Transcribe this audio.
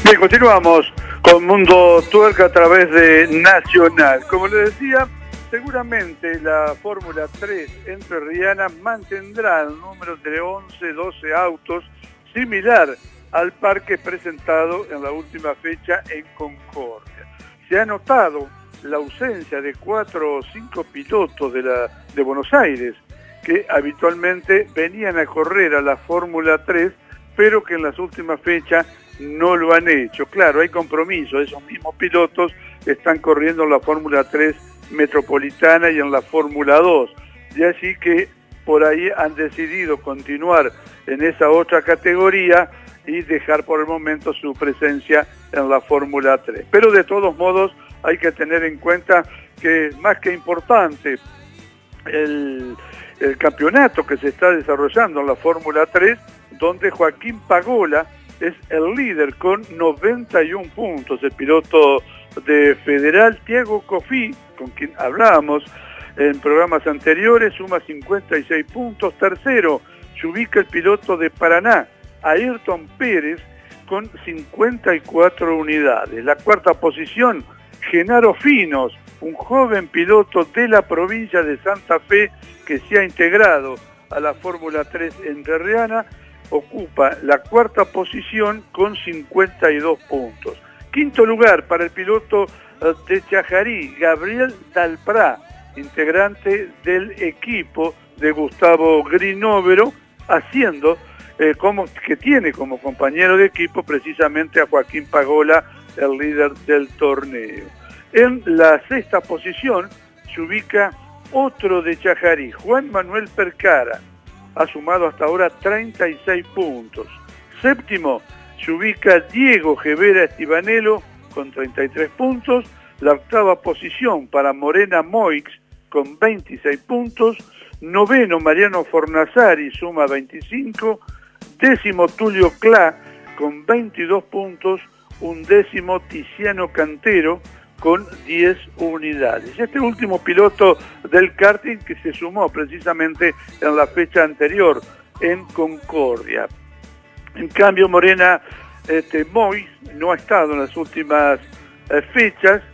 Bien, continuamos con Mundo Tuerca a través de Nacional. Como les decía, seguramente la Fórmula 3 entrerriana mantendrá el número de 11-12 autos similar al parque presentado en la última fecha en Concordia. Se ha notado la ausencia de 4 o 5 pilotos de Buenos Aires que habitualmente venían a correr a la Fórmula 3, pero que en las últimas fechas no lo han hecho. Claro, hay compromiso, esos mismos pilotos están corriendo en la Fórmula 3 Metropolitana y en la Fórmula 2, y así que por ahí han decidido continuar en esa otra categoría y dejar por el momento su presencia en la Fórmula 3. Pero de todos modos hay que tener en cuenta que más que importante el campeonato que se está desarrollando en la Fórmula 3, donde Joaquín Pagola es el líder con 91 puntos. El piloto de Federal, Thiago Coffi, con quien hablábamos en programas anteriores, suma 56 puntos. Tercero se ubica el piloto de Paraná, Ayrton Pérez, con 54 unidades. La cuarta posición, Genaro Finos, un joven piloto de la provincia de Santa Fe que se ha integrado a la Fórmula 3 entrerriana, ocupa la cuarta posición con 52 puntos. Quinto lugar para el piloto de Chajarí, Gabriel Dalprá, integrante del equipo de Gustavo Grinóvero, haciendo que tiene como compañero de equipo precisamente a Joaquín Pagola, el líder del torneo. En la sexta posición se ubica otro de Chajarí, Juan Manuel Percara. Ha sumado hasta ahora 36 puntos. Séptimo se ubica Diego Gevera Estibanelo con 33 puntos. La octava posición para Morena Moix con 26 puntos. Noveno Mariano Fornazari suma 25. Décimo Tulio Clá con 22 puntos. Undécimo Tiziano Cantero con 10 unidades. Este último piloto del karting que se sumó precisamente en la fecha anterior en Concordia. En cambio, Morena Moix no ha estado en las últimas fechas,